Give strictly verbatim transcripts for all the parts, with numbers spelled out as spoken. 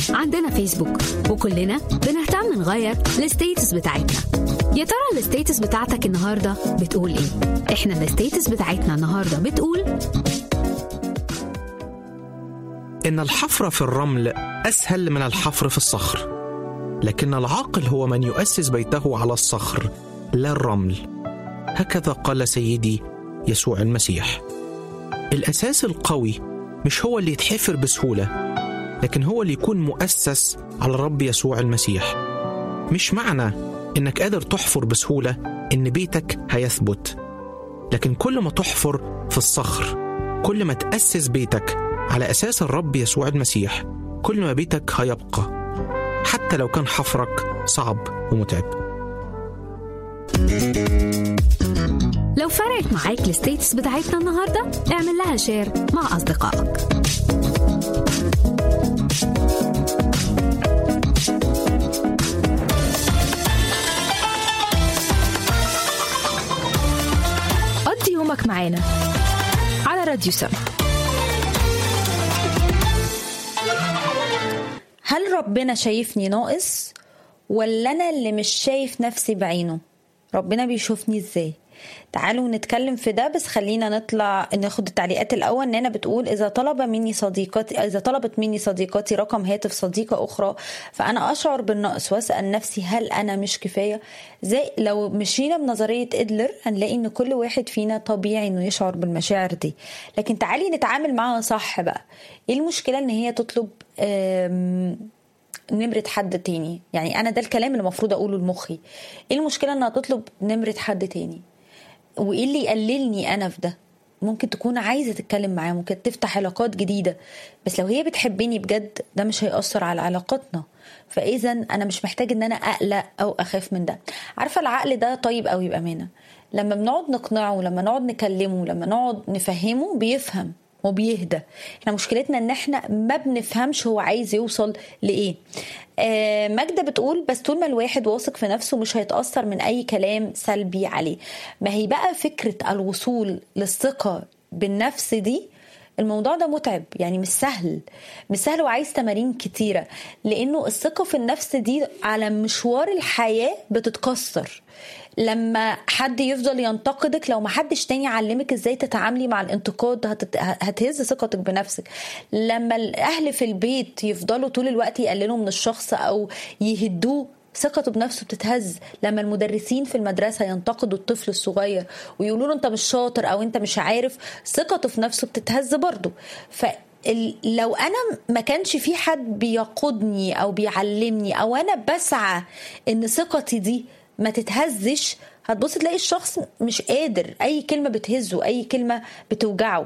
عندنا فيسبوك وكلنا بنهتم نغير الستيتس بتاعتنا. يا ترى الستيتس بتاعتك النهاردة بتقول ايه؟ احنا الستيتس بتاعتنا النهاردة بتقول إن الحفر في الرمل أسهل من الحفر في الصخر، لكن العاقل هو من يؤسس بيته على الصخر لا الرمل. هكذا قال سيدي يسوع المسيح. الأساس القوي مش هو اللي يتحفر بسهولة، لكن هو اللي يكون مؤسس على الرب يسوع المسيح. مش معنى إنك قادر تحفر بسهولة إن بيتك هيثبت، لكن كل ما تحفر في الصخر، كل ما تأسس بيتك على أساس الرب يسوع المسيح، كل ما بيتك هيبقى، حتى لو كان حفرك صعب ومتعب. لو فرقت معاك الستيتس بتاعتنا النهاردة، اعمل لها شير مع أصدقائك. قضي يومك معانا على راديو سما. هل ربنا شايفني ناقص ولا أنا اللي مش شايف نفسي بعينه؟ ربنا بيشوفني إزاي؟ تعالوا نتكلم في ده، بس خلينا نطلع ناخد التعليقات الأول. نانا بتقول إذا طلب مني صديقتي إذا طلبت مني صديقتي رقم هاتف صديقة أخرى فأنا أشعر بالنقص وأسأل نفسي هل أنا مش كفاية؟ زي لو مشينا بنظرية إدلر هنلاقي إن كل واحد فينا طبيعي إنه يشعر بالمشاعر دي، لكن تعالي نتعامل معها صح بقى. إيه المشكلة إن هي تطلب نمرة حد تاني؟ يعني أنا ده الكلام اللي مفروض أقوله لمخي. إيه المشكلة إنها تطلب نمرة حد تاني؟ وإيه اللي يقللني أنا في ده؟ ممكن تكون عايزة تتكلم معاه، ممكن تفتح علاقات جديدة، بس لو هي بتحبني بجد ده مش هيأثر على علاقتنا. فإذا أنا مش محتاج إن أنا أقلق أو أخاف من ده. عارفة العقل ده طيب قوي بأمانة، لما بنقعد نقنعه، لما نقعد نكلمه، لما نقعد نفهمه بيفهم وبيهدى. احنا مشكلتنا ان احنا ما بنفهمش هو عايز يوصل لايه. آه ماجدة بتقول بس طول ما الواحد واثق في نفسه مش هيتأثر من اي كلام سلبي عليه. ما هي بقى فكرة الوصول للثقة بالنفس دي، الموضوع ده متعب، يعني مش سهل مش سهل وعايز تمارين كتيرة، لانه الثقة في النفس دي على مشوار الحياة بتتكسر. لما حد يفضل ينتقدك، لو ما حدش تاني علمك ازاي تتعاملي مع الانتقاد هتت... هتهز ثقتك بنفسك. لما الاهل في البيت يفضلوا طول الوقت يقللوا من الشخص او يهدوه، ثقته بنفسه بتتهز. لما المدرسين في المدرسة ينتقدوا الطفل الصغير ويقولوا له انت مش شاطر او انت مش عارف، ثقته في نفسه بتتهز برضو. ف لو أنا ما كانش في حد بيقودني أو بيعلمني أو أنا بسعى إن ثقتي دي ما تتهزش، هتبص تلاقي الشخص مش قادر، أي كلمة بتهزه، أي كلمة بتوجعه.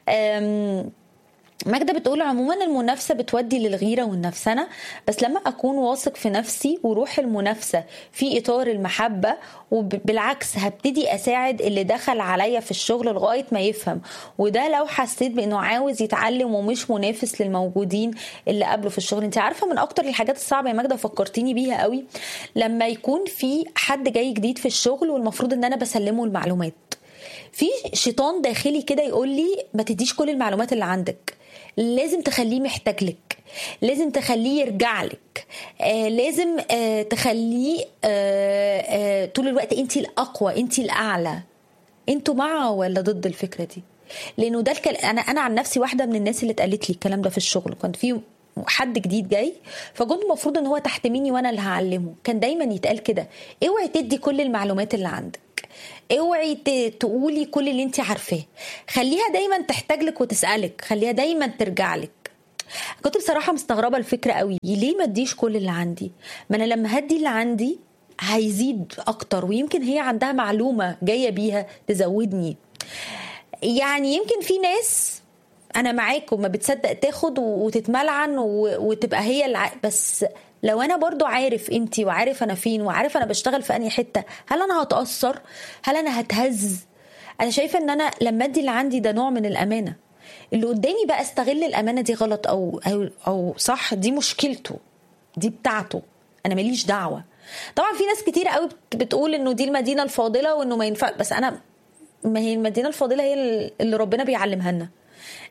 ماجدة بتقول عموما المنافسة بتودي للغيرة والنفسنة، بس لما أكون واثق في نفسي وروح المنافسة في إطار المحبة، وبالعكس هبتدي أساعد اللي دخل عليا في الشغل لغاية ما يفهم، وده لو حسيت بأنه عاوز يتعلم ومش منافس للموجودين اللي قبله في الشغل. انت عارفة من أكتر الحاجات الصعبة يا ماجدة فكرتيني بيها قوي، لما يكون في حد جاي جديد في الشغل والمفروض أن أنا بسلمه المعلومات، في شيطان داخلي كده يقول لي ما تديش كل المعلومات اللي عندك، لازم تخليه محتاج لك، لازم تخليه يرجع لك، آه لازم آه تخليه آه آه طول الوقت انتي الأقوى، انتي الأعلى. انتوا مع ولا ضد الفكرة دي؟ لأنه ده الكل... أنا أنا عن نفسي واحدة من الناس اللي اتقالت لي الكلام ده في الشغل. كنت في حد جديد جاي، فكنت المفروض ان هو تحت مني وانا اللي هعلمه. كان دايما يتقال كده، اوعي تدي كل المعلومات اللي عندك، اوعي تقولي كل اللي انت عارفاه، خليها دايما تحتاج لك وتسألك، خليها دايما ترجع لك. كنت بصراحة مستغربة الفكرة قوي، ليه ما اديش كل اللي عندي؟ ما انا لما هدي اللي عندي هيزيد اكتر، ويمكن هي عندها معلومة جاية بيها تزودني. يعني يمكن في ناس انا معاكم ما بتصدق تاخد وتتملعن وتبقى هي الع... بس لو انا برضو عارف انتي وعارف انا فين وعارف انا بشتغل في انهي حتة، هل انا هتأثر؟ هل انا هتهز؟ انا شايفة ان انا لما ادي اللي عندي ده نوع من الامانة. اللي قدامي بقى استغل الامانة دي غلط او او, أو صح، دي مشكلته، دي بتاعته، انا ماليش دعوة. طبعا في ناس كتير قوي بتقول انه دي المدينة الفاضلة وانه ما ينفع، بس انا ما هي المدينة الفاضلة هي اللي ربنا بيعلمها لنا.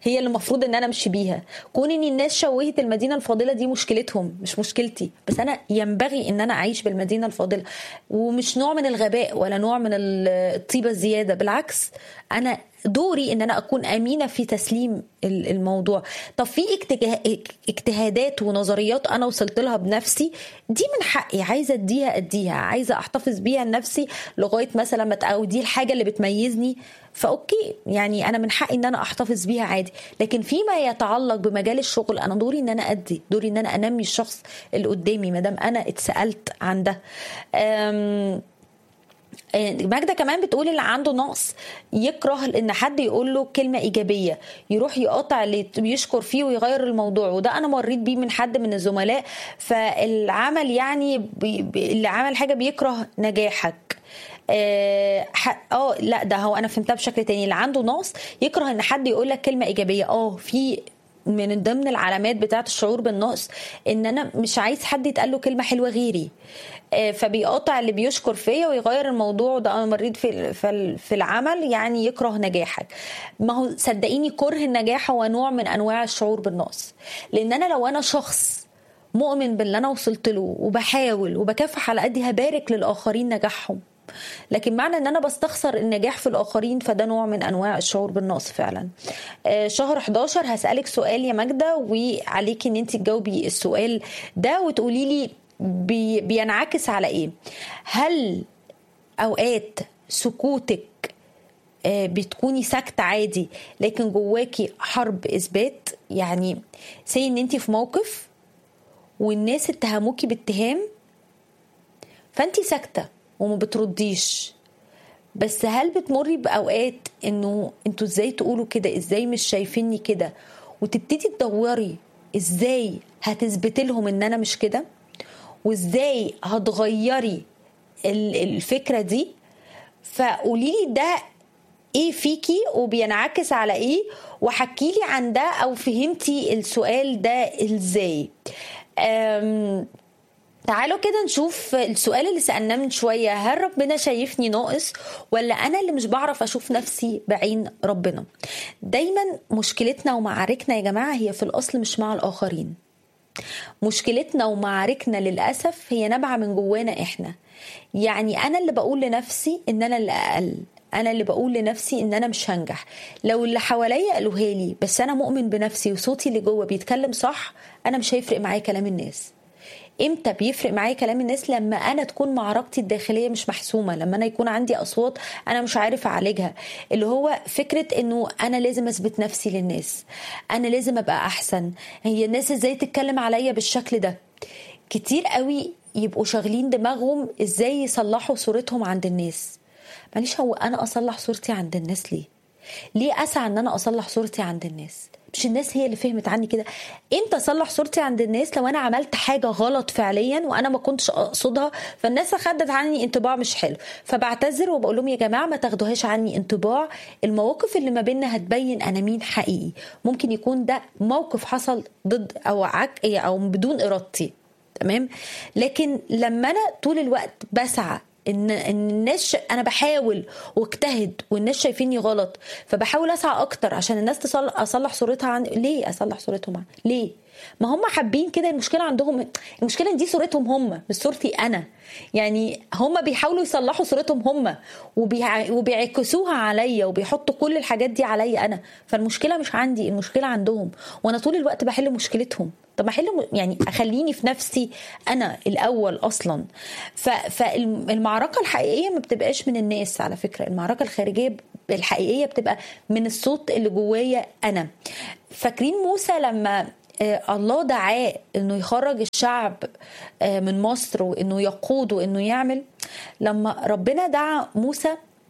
هي اللي المفروض ان انا امشي بيها. كون ان الناس شوهت المدينه الفاضله دي مشكلتهم مش مشكلتي، بس انا ينبغي ان انا اعيش بالمدينه الفاضله، ومش نوع من الغباء ولا نوع من الطيبه الزياده، بالعكس انا دوري ان انا اكون امينه في تسليم الموضوع. طب في اجتهادات ونظريات انا وصلت لها بنفسي، دي من حقي، عايزه اديها اديها عايزه احتفظ بيها لنفسي لغايه مثلا ما او دي الحاجه اللي بتميزني، فاوكي يعني انا من حقي ان انا احتفظ بيها عادي. لكن فيما يتعلق بمجال الشغل انا دوري ان انا ادي، دوري ان انا انمي الشخص اللي قدامي ما دام انا اتسالت عن ده. ماجدة كمان بتقول اللي عنده نقص يكره ان حد يقول له كلمة ايجابية، يروح يقاطع اللي بيشكر فيه ويغير الموضوع. وده انا مريت بيه من حد من الزملاء. فالعمل يعني بي اللي عمل حاجة بيكره نجاحك. اه, آه لا ده هو انا فهمتها بشكل تاني. اللي عنده نقص يكره ان حد يقول لك كلمة ايجابية. اه في من ضمن العلامات بتاعت الشعور بالنقص ان انا مش عايز حد يتقال له كلمة حلوة غيري، فبيقاطع اللي بيشكر فيا ويغير الموضوع. ده انا مريت في في العمل يعني يكره نجاحك. ما هو صدقيني كره النجاح هو نوع من انواع الشعور بالنقص، لان انا لو انا شخص مؤمن باللي انا وصلت له وبحاول وبكافح على قدي هبارك للاخرين نجاحهم، لكن معنى ان انا بستخسر النجاح في الاخرين فده نوع من انواع الشعور بالنقص فعلا. شهر احداشر هسألك سؤال يا ماجدة، وعليكي ان انت تجاوبي السؤال ده وتقولي لي بي بينعكس على ايه. هل اوقات سكوتك بتكوني ساكتة عادي لكن جواكي حرب اثبات؟ يعني سي ان انت في موقف والناس اتهموكي باتهام فانت ساكتة وما بترديش، بس هل بتمري باوقات انه انتوا ازاي تقولوا كده، ازاي مش شايفيني كده، وتبتدي تدوري ازاي هتثبت لهم ان انا مش كده، وازاي هتغيري الفكرة دي؟ فقوليلي ده ايه فيكي وبينعكس على ايه، وحكيلي عن ده او فهمتي السؤال ده ازاي. تعالوا كده نشوف السؤال اللي سألناه من شوية. هل ربنا شايفني ناقص ولا أنا اللي مش بعرف أشوف نفسي بعين ربنا؟ دايما مشكلتنا ومعاركنا يا جماعة هي في الأصل مش مع الآخرين. مشكلتنا ومعاركنا للأسف هي نابعة من جوانا إحنا. يعني أنا اللي بقول لنفسي إن أنا اللي أقل، أنا اللي بقول لنفسي إن أنا مش هنجح. لو اللي حواليا قالوها لي بس أنا مؤمن بنفسي وصوتي اللي جوا بيتكلم صح، أنا مش هيفرق معايا كلام الناس. امتى بيفرق معايا كلام الناس؟ لما انا تكون معركتي الداخليه مش محسومه، لما انا يكون عندي اصوات انا مش عارف اعالجها، اللي هو فكره انه انا لازم اثبت نفسي للناس، انا لازم ابقى احسن، هي الناس ازاي تتكلم عليا بالشكل ده. كتير قوي يبقوا شاغلين دماغهم ازاي يصلحوا صورتهم عند الناس. معلش، هو انا اصلح صورتي عند الناس ليه؟ ليه اسعى ان انا اصلح صورتي عند الناس؟ مش الناس هي اللي فهمت عني كده. امتى اصلح صورتي عند الناس؟ لو انا عملت حاجه غلط فعليا وانا ما كنتش اقصدها، فالناس اخدت عني انطباع مش حلو، فبعتذر وبقول لهم يا جماعه ما تاخدوهاش عني انطباع، المواقف اللي ما بيننا هتبين انا مين حقيقي. ممكن يكون ده موقف حصل ضد او عك او بدون ارادتي، تمام؟ لكن لما انا طول الوقت بسعى ان ان الناس، انا بحاول واجتهد والناس شايفيني غلط، فبحاول اسعى اكتر عشان الناس تصلح اصلح صورتها عن ليه اصلح صورتهم عن ليه؟ ما هم حابين كده. المشكله عندهم، المشكله دي صورتهم هم مش صورتي انا. يعني هم بيحاولوا يصلحوا صورتهم هم وبيع... وبيعكسوها عليا وبيحطوا كل الحاجات دي عليا انا. فالمشكله مش عندي، المشكله عندهم، وانا طول الوقت بحل مشكلتهم. طب ما احل يعني اخليني في نفسي انا الاول اصلا. ف... فالمعركه الحقيقيه ما بتبقاش من الناس على فكره، المعركه الخارجيه الحقيقيه بتبقى من الصوت اللي جوايا انا. فاكرين موسى لما الله دعاه انه يخرج الشعب من مصر وانه يقود وانه يعمل؟ لما ربنا دعا موسى،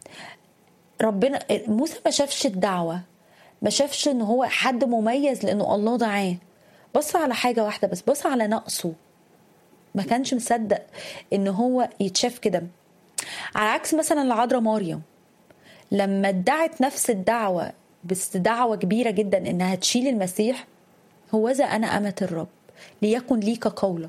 ربنا موسى ما شافش الدعوة، ما شافش ان هو حد مميز لانه الله دعاه، بص على حاجة واحدة بس، بص على نقصه، ما كانش مصدق ان هو يتشاف كده. على عكس مثلا العذراء مريم لما ادعت نفس الدعوة بس دعوة كبيرة جدا انها تشيل المسيح، هوذا أنا أمة الرب ليكن ليك قولك.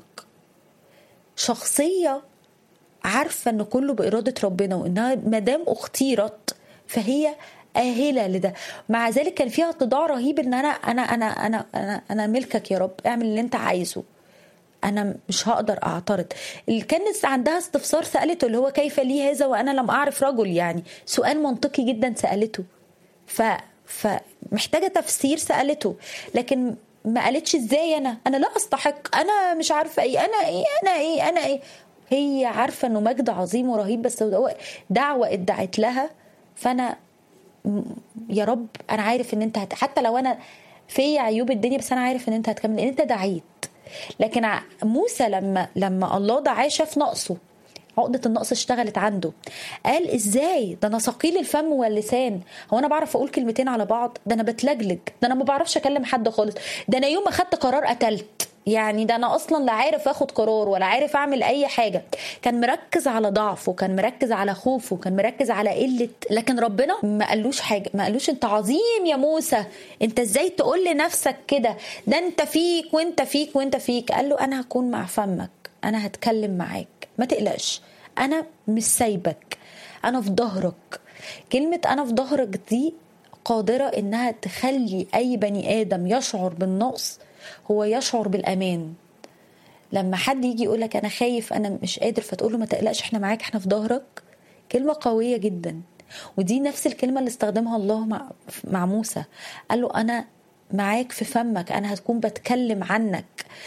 شخصية عارفة أن كله بإرادة ربنا، وأنها مدام اختيرت فهي آهلة لده. مع ذلك كان فيها اتضاع رهيب ان انا انا انا انا انا, أنا ملكك يا رب، اعمل اللي انت عايزه، انا مش هقدر اعترض. اللي كانت عندها استفسار سألته اللي هو كيف لي هذا وانا لم اعرف رجل، يعني سؤال منطقي جدا سألته، ف فمحتاجة تفسير سألته، لكن ما قالتش ازاي انا انا لا استحق، انا مش عارفة ايه، انا ايه انا ايه انا ايه. هي عارفة انه مجد عظيم ورهيب، بس دعوة ادعت لها. فانا يا رب انا عارف ان انت هت... حتى لو انا في عيوب الدنيا، بس انا عارف ان انت هتكمل لان انت دعيت. لكن موسى لما لما الله دعاه شاف نقصه، عقدة النقص اشتغلت عنده. قال ازاي ده انا ثقيل الفم واللسان، هو انا بعرف اقول كلمتين على بعض؟ ده انا بتلجلج، ده انا ما بعرفش اكلم حد خالص، ده انا يوم ما خدت قرار قتلت، يعني ده انا اصلا لا عارف اخد قرار ولا عارف اعمل اي حاجة. كان مركز على ضعفه، كان مركز على خوفه، كان مركز على قلة. لكن ربنا ما قالوش حاجة، ما قالوش انت عظيم يا موسى، انت ازاي تقول لنفسك كده، ده انت فيك وانت فيك وانت فيك. قال له انا هكون مع فمك، انا هتكلم معاك، ما تقلقش، انا مش سايبك، انا في ظهرك. كلمة انا في ظهرك دي قادرة انها تخلي اي بني ادم يشعر بالنقص هو يشعر بالامان. لما حد يجي يقولك انا خايف، انا مش قادر، فتقوله ما تقلقش، احنا معاك، احنا في ظهرك، كلمة قوية جدا. ودي نفس الكلمة اللي استخدمها الله مع, مع موسى، قال له انا معاك في فمك، انا هتكون بتكلم عنك.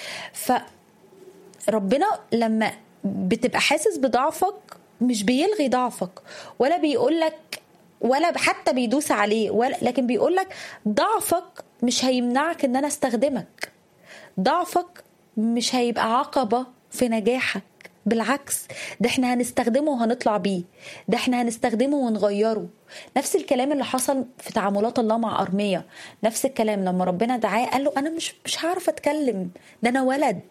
فربنا لما بتبقى حاسس بضعفك مش بيلغي ضعفك ولا بيقولك ولا حتى بيدوس عليه، ولا لكن بيقولك ضعفك مش هيمنعك ان انا استخدمك، ضعفك مش هيبقى عقبة في نجاحك، بالعكس ده احنا هنستخدمه وهنطلع بيه، ده احنا هنستخدمه ونغيره. نفس الكلام اللي حصل في تعاملات الله مع أرميا، نفس الكلام لما ربنا دعاه قال له انا مش مش هعرف اتكلم، ده انا ولد،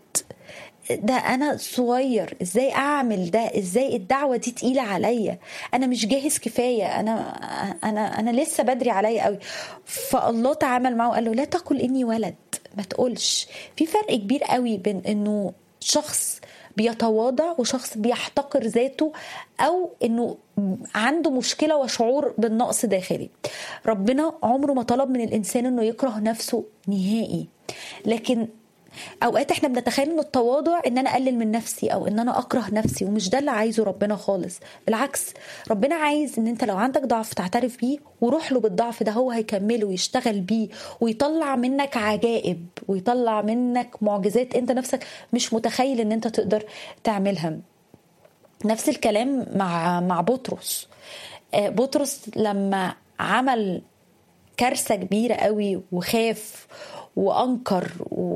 ده انا صغير، ازاي اعمل ده، ازاي الدعوه دي تقيله عليا، انا مش جاهز كفايه، انا انا انا لسه بدري عليا قوي. فالله تعامل معه وقال له لا تقل اني ولد، ما تقولش. في فرق كبير قوي بين انه شخص بيتواضع وشخص بيحتقر ذاته او انه عنده مشكله وشعور بالنقص داخلي. ربنا عمره ما طلب من الانسان انه يكره نفسه نهائي، لكن اوقات احنا بنتخيل ان التواضع ان انا اقلل من نفسي او ان انا اكره نفسي، ومش ده اللي عايزه ربنا خالص. بالعكس، ربنا عايز ان انت لو عندك ضعف تعترف بيه وروح له بالضعف ده، هو هيكمله ويشتغل بيه ويطلع منك عجائب ويطلع منك معجزات انت نفسك مش متخيل ان انت تقدر تعملها. نفس الكلام مع مع بطرس. بطرس لما عمل كارثة كبيرة قوي وخاف وأنكر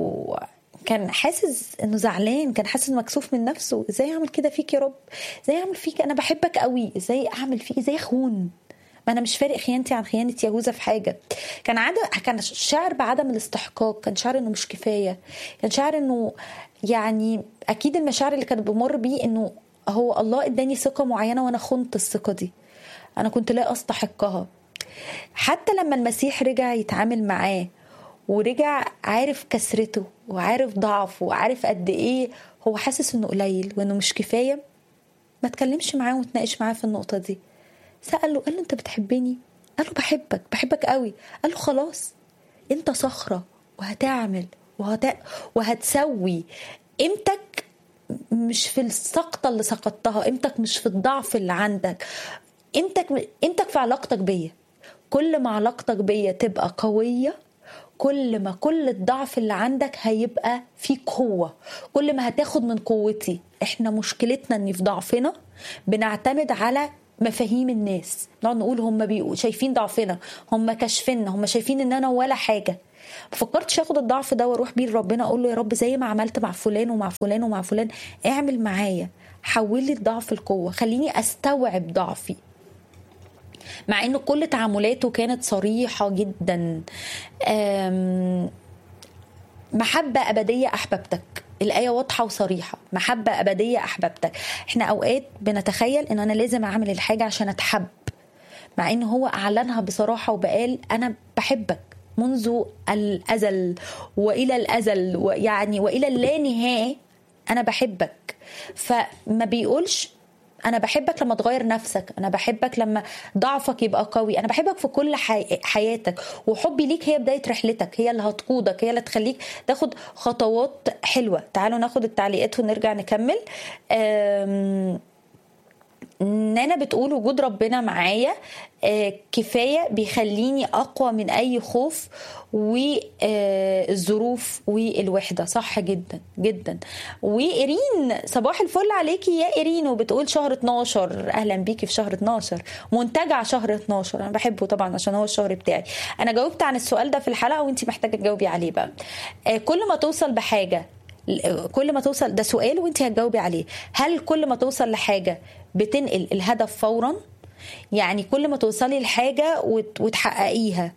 وكان حاسس انه زعلان، كان حاسس مكسوف من نفسه، ازاي اعمل كده فيك يا رب، ازاي اعمل فيك، انا بحبك قوي، ازاي اعمل فيك، ازاي اخون، ما انا مش فارق خيانتي عن خيانة يهوذا في حاجة. كان عادة كان شعر بعدم الاستحقاق، كان شعر انه مش كفاية، كان شعر انه يعني اكيد المشاعر اللي كانت بمر بيه انه هو الله اداني ثقة معينة وانا خنت الثقة دي، انا كنت لا استحقها. حتى لما المسيح رجع يتعامل معاه ورجع عارف كسرته وعارف ضعفه وعارف قد ايه هو حاسس انه قليل وانه مش كفاية، ما تكلمش معاه وتناقش معاه في النقطة دي. سأله، قال له انت بتحبني؟ قال له بحبك بحبك قوي. قال له خلاص انت صخرة وهتعمل وهت... وهتسوي. قيمتك مش في السقطة اللي سقطتها، قيمتك مش في الضعف اللي عندك، قيمتك قيمتك في علاقتك بيا. كل ما علاقتك بيا تبقى قوية، كل ما كل الضعف اللي عندك هيبقى فيه قوة، كل ما هتاخد من قوتي. احنا مشكلتنا ان في ضعفنا بنعتمد على مفاهيم الناس، نقعد نقول هم بيقوا شايفين ضعفنا، هم كشفنا، هم شايفين ان انا ولا حاجة. ففكرتش اخد الضعف ده واروح بيه لربنا اقول له يا رب زي ما عملت مع فلان ومع فلان ومع فلان اعمل معايا، حول لي الضعف القوة، خليني استوعب ضعفي. مع انه كل تعاملاته كانت صريحة جدا. محبة أبدية أحببتك، الآية واضحة وصريحة، محبة أبدية أحببتك. احنا أوقات بنتخيل ان انا لازم اعمل الحاجة عشان اتحب، مع انه هو اعلنها بصراحة وبقال انا بحبك منذ الأزل وإلى الأزل، ويعني وإلى اللانهاية أنا بحبك. فما بيقولش انا بحبك لما تغير نفسك، انا بحبك لما ضعفك يبقى قوي، انا بحبك في كل حي... حياتك، وحبي ليك هي بداية رحلتك، هي اللي هتقودك، هي اللي تخليك تاخد خطوات حلوة. تعالوا ناخد التعليقات ونرجع نكمل. أم... نانا بتقول وجود ربنا معايا آه كفاية بيخليني أقوى من أي خوف والظروف والوحدة. صح جدا جدا. وإيرين صباح الفل عليكي يا إيرين، وبتقول شهر اتناشر، أهلا بيكي في شهر اتناشر، منتجع شهر اتناشر، أنا بحبه طبعا عشان هو الشهر بتاعي. أنا جاوبت عن السؤال ده في الحلقة وانتي محتاجة تجاوبي عليه بقى. آه كل ما توصل بحاجة، كل ما توصل، ده سؤال وانتي هتجاوبي عليه، هل كل ما توصل لحاجة بتنقل الهدف فورا؟ يعني كل ما توصلي لحاجة وتحققيها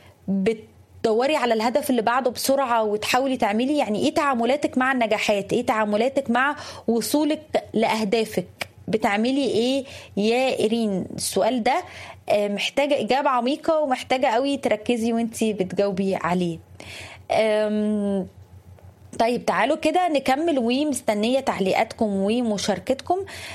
بتدوري على الهدف اللي بعده بسرعة وتحاولي تعملي؟ يعني ايه تعاملاتك مع النجاحات؟ ايه تعاملاتك مع وصولك لأهدافك؟ بتعملي ايه يا إيرين؟ السؤال ده محتاجة إجابة عميقة ومحتاجة قوي تركزي وانتي بتجاوبي عليه. أم طيب تعالوا كده نكمل، ومستنية تعليقاتكم ومشاركتكم.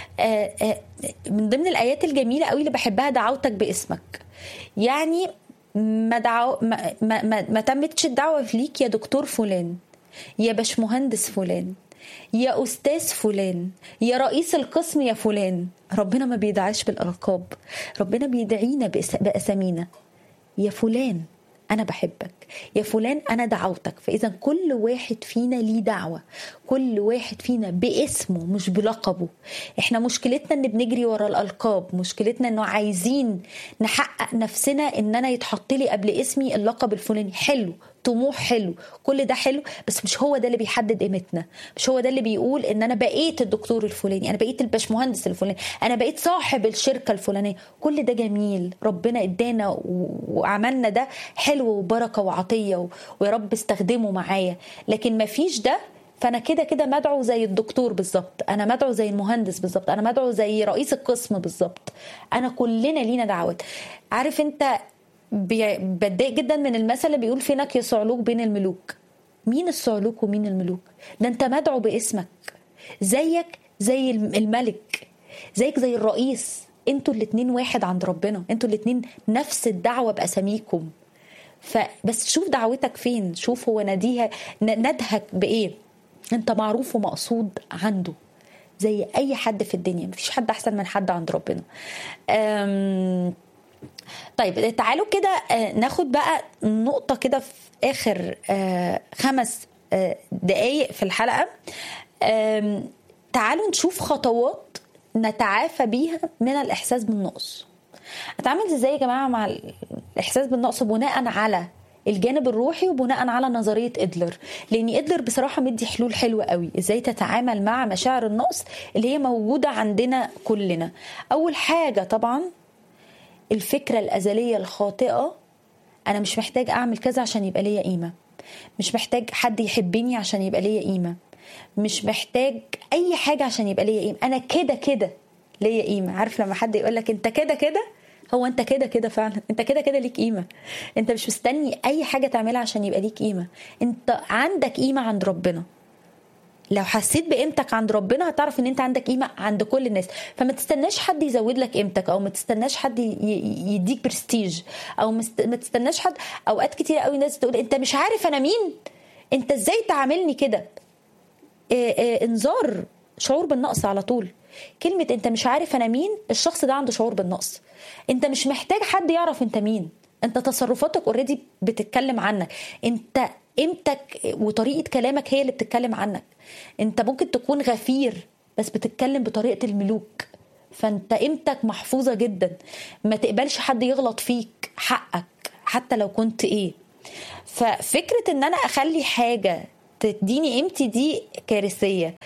من ضمن الآيات الجميلة قوي اللي بحبها دعوتك باسمك. يعني ما, دعو ما, ما, ما, ما تمتش الدعوة ليك يا دكتور فلان، يا باشمهندس فلان، يا أستاذ فلان، يا رئيس القسم يا فلان. ربنا ما بيدعيش بالألقاب، ربنا بيدعينا بأسامينا. يا فلان أنا بحبك، يا فلان أنا دعوتك. فإذا كل واحد فينا ليه دعوة، كل واحد فينا باسمه مش بلقبه. إحنا مشكلتنا إن بنجري ورا الألقاب، مشكلتنا إنه عايزين نحقق نفسنا إن أنا يتحط لي قبل اسمي اللقب الفلاني. حلو، طموح حلو، كل ده حلو، بس مش هو ده اللي بيحدد قيمتنا، مش هو ده اللي بيقول ان انا بقيت الدكتور الفلاني، انا بقيت الباشمهندس الفلاني، انا بقيت صاحب الشركة الفلانية. كل ده جميل، ربنا ادانا وعملنا ده حلو وبركة وعطية، ويا رب استخدمه معايا. لكن ما فيش ده، فانا كده كده مدعو زي الدكتور بالظبط، انا مدعو زي المهندس بالظبط، انا مدعو زي رئيس القسم بالظبط. انا كلنا لينا دعوات. عارف انت بتضايق جدا من المثل اللي بيقول فينك يا صعلوك بين الملوك. مين الصعلوك ومين الملوك؟ ده انت مدعو باسمك، زيك زي الملك، زيك زي الرئيس. انتوا الاتنين واحد عند ربنا، انتوا الاتنين نفس الدعوة بأساميكم. فبس شوف دعوتك فين، شوف هو ناديها ندهك بإيه. انت معروف ومقصود عنده زي اي حد في الدنيا، مفيش حد احسن من حد عند ربنا. أم طيب تعالوا كده ناخد بقى نقطة كده في آخر خمس دقايق في الحلقة. تعالوا نشوف خطوات نتعافى بيها من الإحساس بالنقص. أتعامل إزاي يا جماعة مع الإحساس بالنقص بناء على الجانب الروحي وبناء على نظرية إدلر؟ لأن إدلر بصراحة مدي حلول حلوة قوي إزاي تتعامل مع مشاعر النقص اللي هي موجودة عندنا كلنا. أول حاجة طبعا الفكرة الأزلية الخاطئة، أنا مش محتاج أعمل كذا عشان يبقى ليا قيمة، مش محتاج حد يحبني عشان يبقى ليا قيمة، مش محتاج أي حاجة عشان يبقى ليا قيمة، أنا كده كده ليا قيمة. عارف لما حد يقولك أنت كده كده، هو أنت كده كده فعلا، أنت كده كده ليك قيمة. أنت مش مستني أي حاجة تعملها عشان يبقى ليك قيمة، أنت عندك قيمة عند ربنا. لو حسيت بقيمتك عند ربنا هتعرف ان انت عندك قيمة عند كل الناس. فما تستناش حد يزود لك قيمتك، او ما تستناش حد يديك برستيج، او ما تستناش حد. اوقات كتير قوي ناس تقول انت مش عارف انا مين، انت ازاي تعاملني كده. اه اه انذار، شعور بالنقص على طول. كلمة انت مش عارف انا مين، الشخص ده عنده شعور بالنقص. انت مش محتاج حد يعرف انت مين، انت تصرفاتك اوريدي بتتكلم عنك، انت قيمتك وطريقة كلامك هي اللي بتتكلم عنك. انت ممكن تكون غفير بس بتتكلم بطريقة الملوك، فانت قيمتك محفوظة جدا. ما تقبلش حد يغلط فيك حقك حتى لو كنت ايه. ففكرة ان انا اخلي حاجة تديني قيمتي دي كارثية.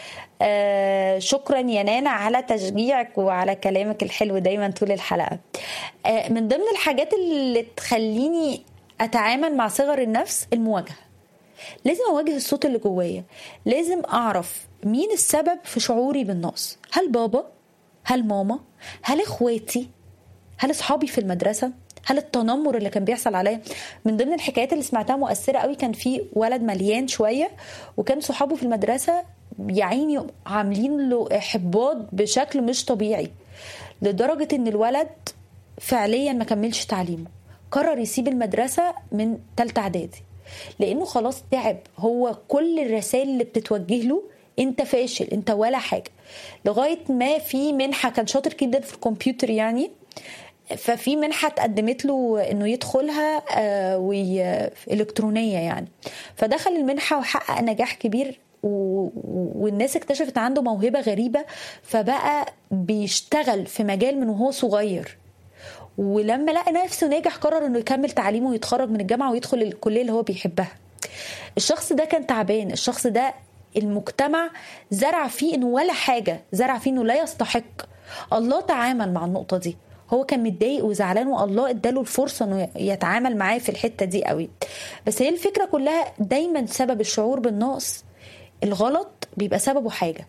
آه شكرا يا نانا على تشجيعك وعلى كلامك الحلو دايما طول الحلقة. آه من ضمن الحاجات اللي تخليني اتعامل مع صغر النفس المواجهة. لازم اواجه الصوت اللي جوايا، لازم اعرف مين السبب في شعوري بالنقص. هل بابا؟ هل ماما؟ هل اخواتي؟ هل اصحابي في المدرسة؟ هل التنمر اللي كان بيحصل عليا؟ من ضمن الحكايات اللي سمعتها مؤثرة قوي، كان في ولد مليان شوية وكان صحابه في المدرسة يعيني عاملين له احباط بشكل مش طبيعي، لدرجة ان الولد فعليا ما كملش تعليمه، قرر يسيب المدرسة من تالتة اعدادي لانه خلاص تعب. هو كل الرسائل اللي بتتوجه له انت فاشل، انت ولا حاجة، لغاية ما في منحة، كان شاطر جدا في الكمبيوتر يعني، ففي منحة تقدمت له انه يدخلها آه الكترونية يعني، فدخل المنحة وحقق نجاح كبير، والناس اكتشفت عنده موهبة غريبة، فبقى بيشتغل في مجال من وهو صغير، ولما لقى نفسه ناجح قرر انه يكمل تعليمه ويتخرج من الجامعة ويدخل الكلية اللي هو بيحبها. الشخص ده كان تعبان، الشخص ده المجتمع زرع فيه انه ولا حاجة، زرع فيه انه لا يستحق. الله تعامل مع النقطة دي، هو كان متضايق وزعلان والله اداله الفرصة انه يتعامل معاه في الحتة دي قوي. بس هي الفكرة كلها دايما سبب الشعور بالنقص، الغلط بيبقى سببه حاجة،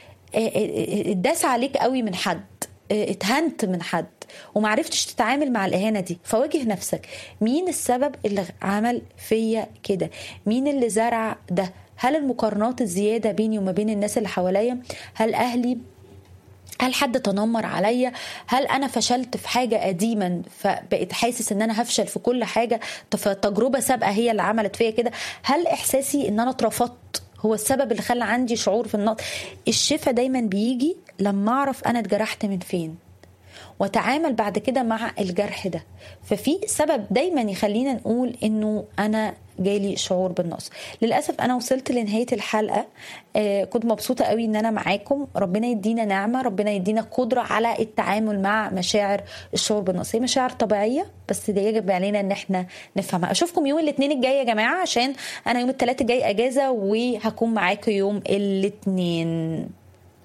اتداس عليك قوي من حد، اتهنت من حد ومعرفتش تتعامل مع الإهانة دي، فواجه نفسك، مين السبب اللي عمل فيا كده؟ مين اللي زرع ده؟ هل المقارنات الزيادة بيني وما بين الناس اللي حواليا؟ هل أهلي؟ هل حد تنمر عليا؟ هل أنا فشلت في حاجة قديما فبقيت حاسس إن أنا هفشل في كل حاجة، تجربة سابقة هي اللي عملت فيا كده؟ هل إحساسي إن أنا اترفضت هو السبب اللي خلى عندي شعور في النقص؟ الشفاء دايما بيجي لما أعرف أنا اتجرحت من فين وتعامل بعد كده مع الجرح ده. ففي سبب دايما يخلينا نقول إنه أنا جالي شعور بالنقص. للأسف أنا وصلت لنهاية الحلقة، آه كنت مبسوطة قوي إن أنا معاكم. ربنا يدينا نعمة، ربنا يدينا قدرة على التعامل مع مشاعر الشعور بالنقص. هي مشاعر طبيعية بس ده يجب علينا إن احنا نفهمها. أشوفكم يوم الاثنين الجاي يا جماعة، عشان أنا يوم الثلاث الجاي أجازة وهكون معاكم يوم الاثنين.